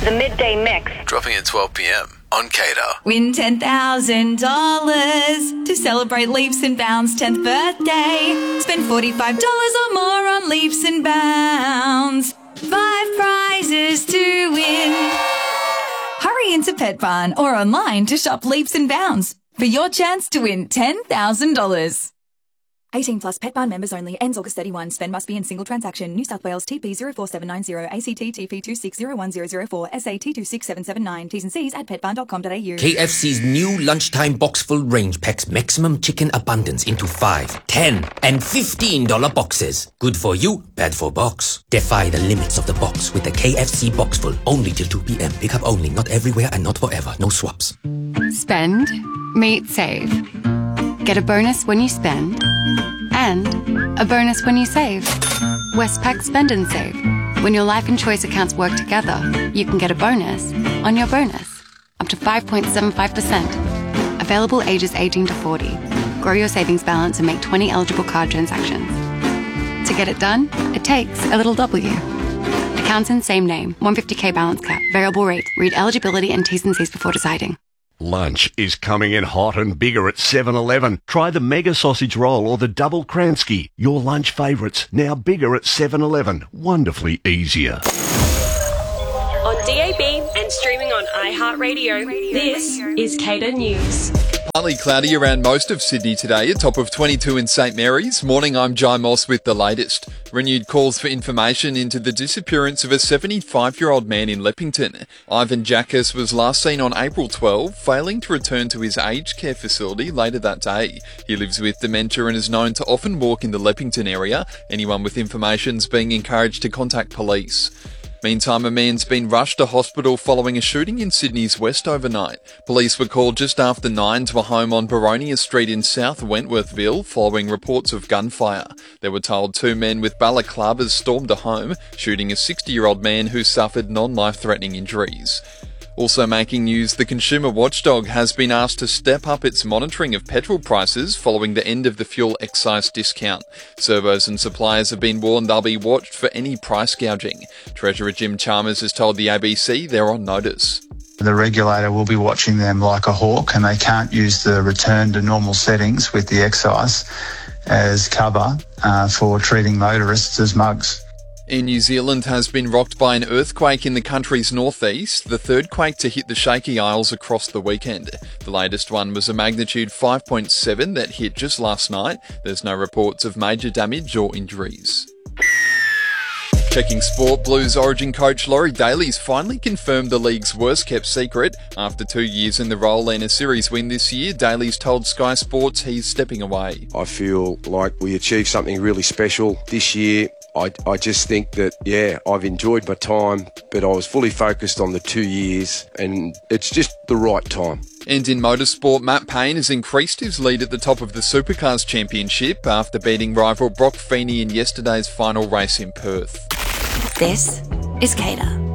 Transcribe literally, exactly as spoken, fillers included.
The Midday Mix. Dropping at twelve p.m. on Cater. Win ten thousand dollars to celebrate Leaps and Bounds' tenth birthday. Spend forty-five dollars or more on Leaps and Bounds. Five prizes to win. Hurry into Pet Barn or online to shop Leaps and Bounds for your chance to win ten thousand dollars. eighteen plus Pet Barn members only. Ends August thirty-first. Spend must be in single transaction. New South Wales T P zero four seven nine zero, A C T T P two six zero one zero zero four, S A T two six seven seven nine. T's and C's at pet barn dot com dot a u. K F C's new lunchtime box full range packs maximum chicken abundance into five, ten, and fifteen dollar boxes. Good for you, bad for box. Defy the limits of the box with the K F C box full. Only till two p.m. Pick up only, not everywhere and not forever. No swaps. Spend, meet, save. Get a bonus when you spend, and a bonus when you save. Westpac Spend and Save. When your life and choice accounts work together, you can get a bonus on your bonus. Up to five point seven five percent. Available ages eighteen to forty. Grow your savings balance and make twenty eligible card transactions. To get it done, it takes a little W. Accounts in same name. one hundred fifty thousand balance cap. Variable rate. Read eligibility and T's and C's before deciding. Lunch is coming in hot and bigger at seven eleven. Try the Mega Sausage Roll or the Double Kransky. Your lunch favourites, now bigger at seven eleven. Wonderfully easier. On D A B and streaming on iHeartRadio, this is Cater News. Partly cloudy around most of Sydney today, a top of twenty-two in St Mary's. Morning, I'm Jai Moss with the latest. Renewed calls for information into the disappearance of a seventy-five-year-old man in Leppington. Ivan Jackas was last seen on April twelfth, failing to return to his aged care facility later that day. He lives with dementia and is known to often walk in the Leppington area. Anyone with information is being encouraged to contact police. Meantime, a man's been rushed to hospital following a shooting in Sydney's west overnight. Police were called just after nine to a home on Baronia Street in South Wentworthville following reports of gunfire. They were told two men with balaclavas stormed a home, shooting a sixty-year-old man who suffered non-life-threatening injuries. Also making news, the consumer watchdog has been asked to step up its monitoring of petrol prices following the end of the fuel excise discount. Servos and suppliers have been warned they'll be watched for any price gouging. Treasurer Jim Chalmers has told the A B C they're on notice. The regulator will be watching them like a hawk, and they can't use the return to normal settings with the excise as cover uh, for treating motorists as mugs. Air New Zealand has been rocked by an earthquake in the country's northeast, the third quake to hit the Shaky Isles across the weekend. The latest one was a magnitude five point seven that hit just last night. There's no reports of major damage or injuries. Checking sport, Blues Origin coach Laurie Daly's finally confirmed the league's worst-kept secret. After two years in the role and a series win this year, Daly's told Sky Sports he's stepping away. I feel like we achieved something really special this year. I, I just think that, yeah, I've enjoyed my time, but I was fully focused on the two years, and it's just the right time. And in motorsport, Matt Payne has increased his lead at the top of the Supercars Championship after beating rival Brock Feeney in yesterday's final race in Perth. This is Cater.